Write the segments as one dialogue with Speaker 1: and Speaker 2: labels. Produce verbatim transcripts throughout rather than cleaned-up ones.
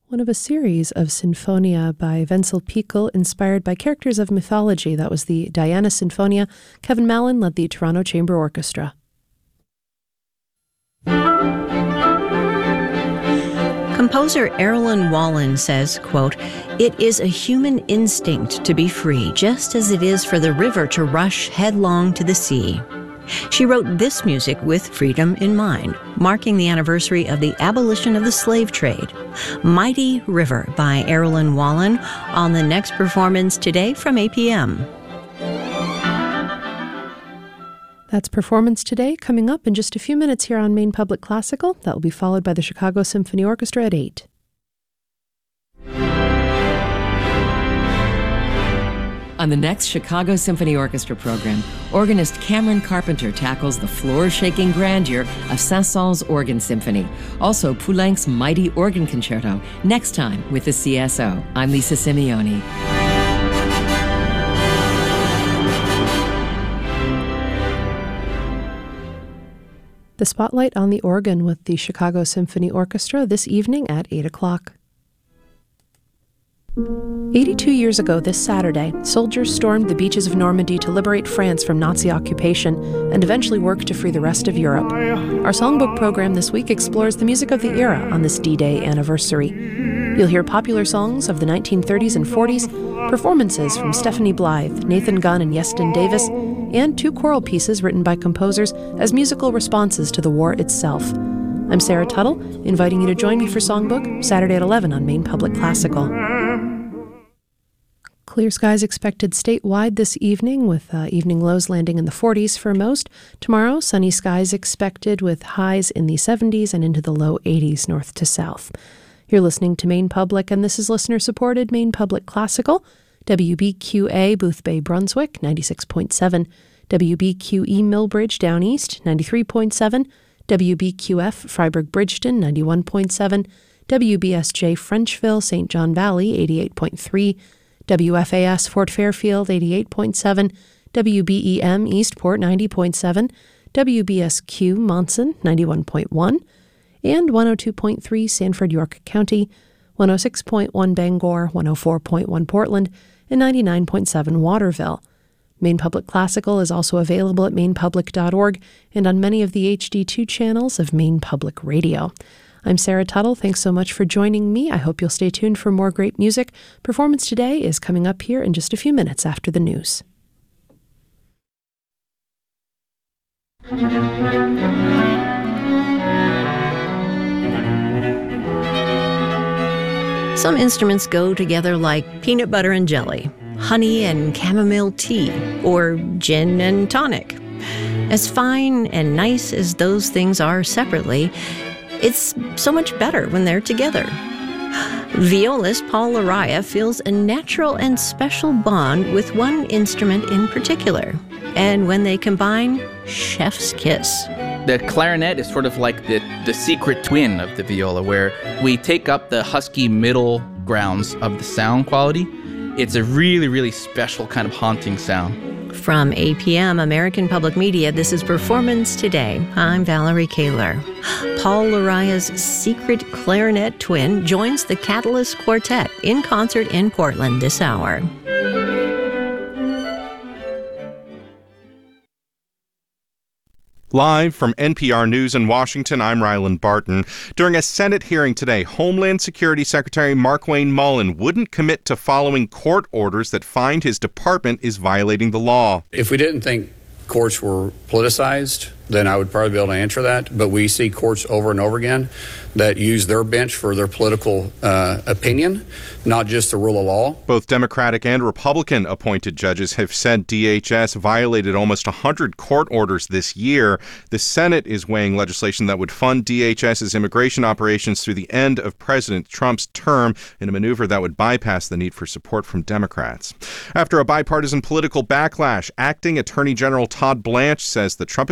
Speaker 1: One of a series of Sinfonia by Wenzel Pickel, inspired by characters of mythology. That was the Diana Sinfonia. Kevin Mallon led the Toronto Chamber Orchestra.
Speaker 2: Composer Erilyn Wallen says, quote, "It is a human instinct to be free, just as it is for the river to rush headlong to the sea." She wrote this music with freedom in mind, marking the anniversary of the abolition of the slave trade. Mighty River by Erilyn Wallen on the next performance today from eight p.m.
Speaker 1: That's Performance Today, coming up in just a few minutes here on Maine Public Classical. That will be followed by the Chicago Symphony Orchestra at eight.
Speaker 3: On the next Chicago Symphony Orchestra program, organist Cameron Carpenter tackles the floor-shaking grandeur of Saint-Saëns Organ Symphony. Also, Poulenc's Mighty Organ Concerto, next time with the C S O. I'm Lisa Simeoni.
Speaker 1: The spotlight on the organ with the Chicago Symphony Orchestra this evening at eight o'clock. eighty-two years ago this Saturday, soldiers stormed the beaches of Normandy to liberate France from Nazi occupation and eventually work to free the rest of Europe. Our songbook program this week explores the music of the era on this D-Day anniversary. You'll hear popular songs of the nineteen thirties and forties, performances from Stephanie Blythe, Nathan Gunn, and Yeston Davis, and two choral pieces written by composers as musical responses to the war itself. I'm Sarah Tuttle, inviting you to join me for Songbook, Saturday at eleven on Maine Public Classical. Clear skies expected statewide this evening, with uh, evening lows landing in the forties for most. Tomorrow, sunny skies expected with highs in the seventies and into the low eighties north to south. You're listening to Maine Public, and this is listener-supported Maine Public Classical. W B Q A, Boothbay, Brunswick, ninety-six point seven. W B Q E, Millbridge, Down East, ninety-three point seven. W B Q F, Freiburg, Bridgeton, ninety-one point seven. W B S J, Frenchville, Saint John Valley, eighty-eight point three. W F A S, Fort Fairfield, eighty-eight point seven. W B E M, Eastport, ninety point seven. W B S Q, Monson, ninety-one point one. And one oh two point three, Sanford, York County, one oh six point one, Bangor, one oh four point one, Portland, and ninety-nine point seven, Waterville. Maine Public Classical is also available at maine public dot org and on many of the H D two channels of Maine Public Radio. I'm Sarah Tuttle. Thanks so much for joining me. I hope you'll stay tuned for more great music. Performance Today is coming up here in just a few minutes after the news.
Speaker 2: Some instruments go together like peanut butter and jelly, honey and chamomile tea, or gin and tonic. As fine and nice as those things are separately, it's so much better when they're together. Violist Paul Laraya feels a natural and special bond with one instrument in particular. And when they combine, chef's kiss.
Speaker 4: The clarinet is sort of like the, the secret twin of the viola, where we take up the husky middle grounds of the sound quality. It's a really, really special kind of haunting sound.
Speaker 2: From eight p.m. American Public Media, this is Performance Today. I'm Valerie Kaler. Paul Laraya's secret clarinet twin joins the Catalyst Quartet in concert in Portland this hour.
Speaker 5: Live from N P R News in Washington, I'm Ryland Barton. During a Senate hearing today, Homeland Security Secretary Markwayne Mullin wouldn't commit to following court orders that find his department is violating the law.
Speaker 6: If we didn't think courts were politicized, then I would probably be able to answer that. But we see courts over and over again that use their bench for their political uh, opinion, not just the rule of law.
Speaker 5: Both Democratic and Republican appointed judges have said D H S violated almost one hundred court orders this year. The Senate is weighing legislation that would fund DHS's immigration operations through the end of President Trump's term in a maneuver that would bypass the need for support from Democrats. After a bipartisan political backlash, acting Attorney General Todd Blanche says the Trump administration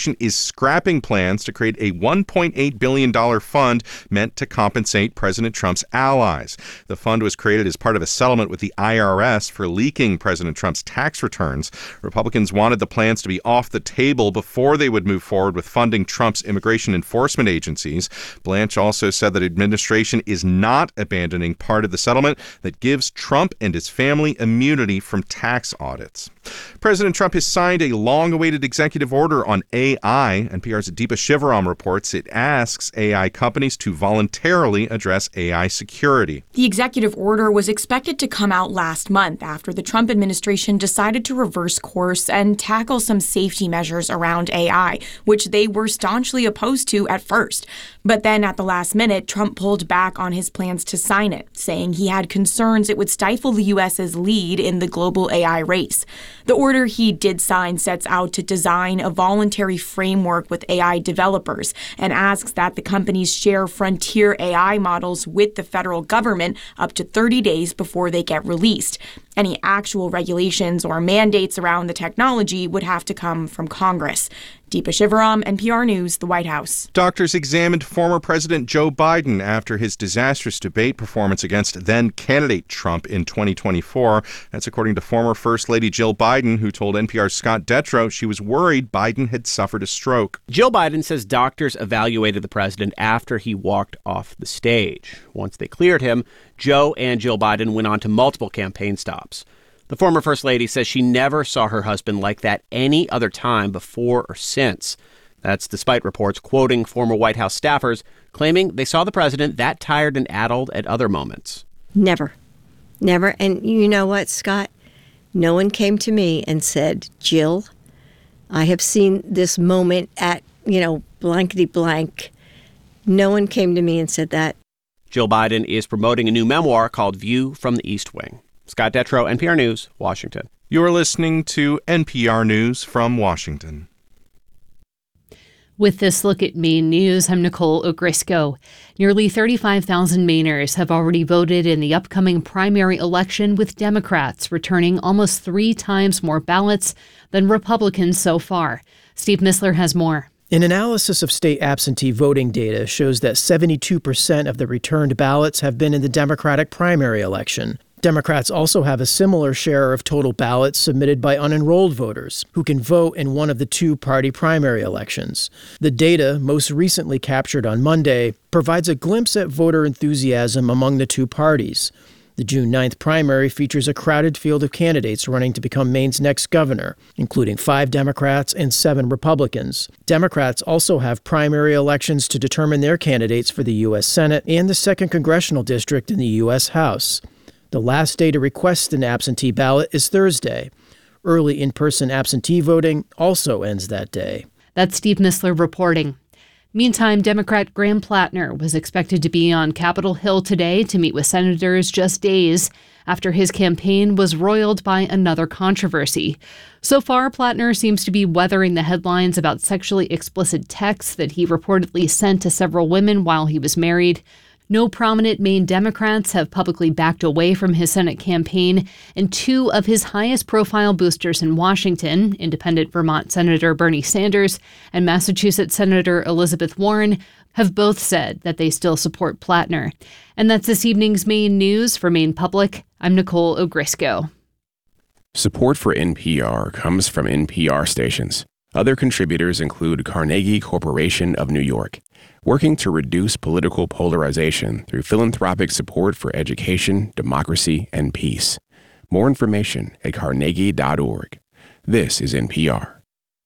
Speaker 5: administration is scrapping plans to create a one point eight billion dollars fund meant to compensate President Trump's allies. The fund was created as part of a settlement with the I R S for leaking President Trump's tax returns. Republicans wanted the plans to be off the table before they would move forward with funding Trump's immigration enforcement agencies. Blanche also said that administration is not abandoning part of the settlement that gives Trump and his family immunity from tax audits. President Trump has signed a long-awaited executive order on A I. N P R's Deepa Shivaram reports it asks A I companies to voluntarily address A I security.
Speaker 7: The executive order was expected to come out last month after the Trump administration decided to reverse course and tackle some safety measures around A I, which they were staunchly opposed to at first. But then at the last minute, Trump pulled back on his plans to sign it, saying he had concerns it would stifle the U S's lead in the global A I race. The order he did sign sets out to design a voluntary framework with A I developers and asks that the companies share frontier A I models with the federal government up to thirty days before they get released. Any actual regulations or mandates around the technology would have to come from Congress. Deepa Shivaram, N P R News, the White House.
Speaker 5: Doctors examined former President Joe Biden after his disastrous debate performance against then-candidate Trump in twenty twenty-four. That's according to former First Lady Jill Biden, who told N P R's Scott Detrow she was worried Biden had suffered a stroke.
Speaker 8: Jill Biden says doctors evaluated the president after he walked off the stage. Once they cleared him, Joe and Jill Biden went on to multiple campaign stops. The former First Lady says she never saw her husband like that any other time before or since. That's despite reports quoting former White House staffers claiming they saw the president that tired and addled at other moments.
Speaker 9: Never. Never. And you know what, Scott? No one came to me and said, Jill, I have seen this moment at, you know, blankety blank. No one came to me and said that.
Speaker 8: Jill Biden is promoting a new memoir called View from the East Wing. Scott Detrow, N P R News, Washington.
Speaker 5: You're listening to N P R News from Washington.
Speaker 1: With this look at Maine news, I'm Nicole Ogrisco. Nearly thirty-five thousand Mainers have already voted in the upcoming primary election, with Democrats returning almost three times more ballots than Republicans so far. Steve Missler has more.
Speaker 10: An analysis of state absentee voting data shows that seventy-two percent of the returned ballots have been in the Democratic primary election. Democrats also have a similar share of total ballots submitted by unenrolled voters who can vote in one of the two party primary elections. The data, most recently captured on Monday, provides a glimpse at voter enthusiasm among the two parties. The June ninth primary features a crowded field of candidates running to become Maine's next governor, including five Democrats and seven Republicans. Democrats also have primary elections to determine their candidates for the U S Senate and the second congressional district in the U S House. The last day to request an absentee ballot is Thursday. Early in-person absentee voting also ends that day.
Speaker 1: That's Steve Missler reporting. Meantime, Democrat Graham Plattner was expected to be on Capitol Hill today to meet with senators just days after his campaign was roiled by another controversy. So far, Plattner seems to be weathering the headlines about sexually explicit texts that he reportedly sent to several women while he was married. No prominent Maine Democrats have publicly backed away from his Senate campaign, and two of his highest-profile boosters in Washington, independent Vermont Senator Bernie Sanders and Massachusetts Senator Elizabeth Warren, have both said that they still support Plattner. And that's this evening's Maine news. For Maine Public, I'm Nicole Ogrisco.
Speaker 11: Support for N P R comes from N P R stations. Other contributors include Carnegie Corporation of New York, working to reduce political polarization through philanthropic support for education, democracy, and peace. More information at carnegie dot org. This is N P R.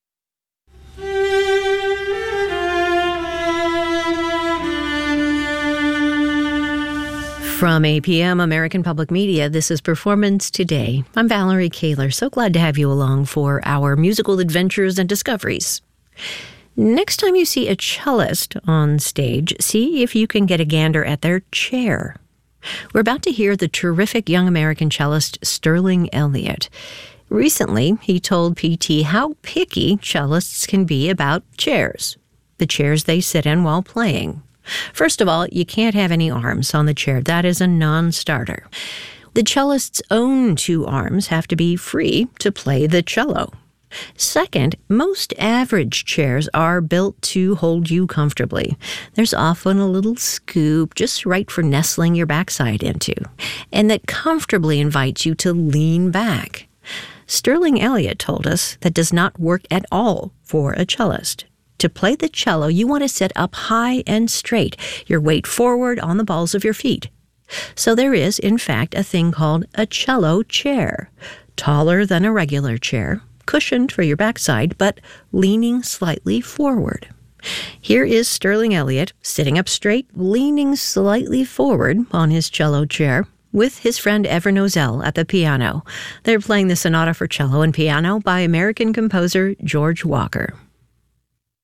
Speaker 2: From A P M American Public Media, this is Performance Today. I'm Valerie Kaler. So glad to have you along for our musical adventures and discoveries. Next time you see a cellist on stage, see if you can get a gander at their chair. We're about to hear the terrific young American cellist Sterling Elliott. Recently, he told P T how picky cellists can be about chairs, the chairs they sit in while playing. First of all, you can't have any arms on the chair. That is a non-starter. The cellist's own two arms have to be free to play the cello. Second, most average chairs are built to hold you comfortably. There's often a little scoop just right for nestling your backside into, and that comfortably invites you to lean back. Sterling Elliott told us that does not work at all for a cellist. To play the cello, you want to sit up high and straight, your weight forward on the balls of your feet. So there is, in fact, a thing called a cello chair, taller than a regular chair, cushioned for your backside, but leaning slightly forward. Here is Sterling Elliott, sitting up straight, leaning slightly forward on his cello chair, with his friend Ever Nozell at the piano. They're playing the Sonata for Cello and Piano by American composer George Walker.